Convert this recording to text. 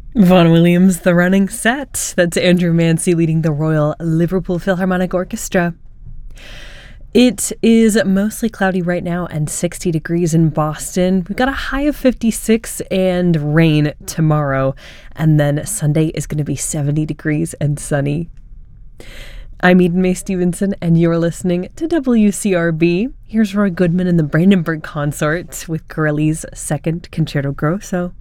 Vaughan Williams, The Running Set. That's Andrew Mancy leading the Royal Liverpool Philharmonic Orchestra. It is mostly cloudy right now and 60 degrees in Boston. We've got a high of 56 and rain tomorrow. And then Sunday is going to be 70 degrees and sunny. I'm Eden Mae Stevenson, and you're listening to WCRB. Here's Roy Goodman and the Brandenburg Consort with Corelli's Second Concerto Grosso.